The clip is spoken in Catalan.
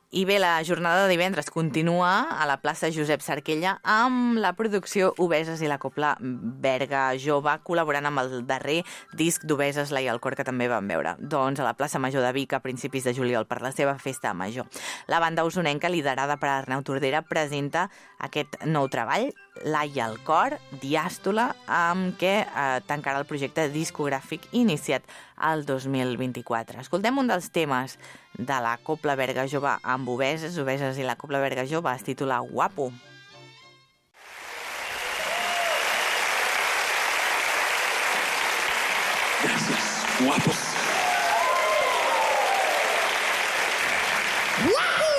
I bé, la jornada de divendres continua a la plaça Josep Sarquella amb la producció Obeses i la Cobla Berga Jove, col·laborant amb el darrer disc d'Obeses, la i el cor, que també vam veure doncs, a la plaça Major de Vic a principis de juliol per la seva festa major. La banda usonenca, liderada per Arnau Tordera, presenta aquest nou treball, La i el cor, Diàstola, amb què tancarà el projecte discogràfic iniciat el 2024. Escoltem un dels temes de la Cobla Berga Jove amb Obeses i la Cobla Berga Jove, es titula Guapo. Gràcies, guapos. Guapo!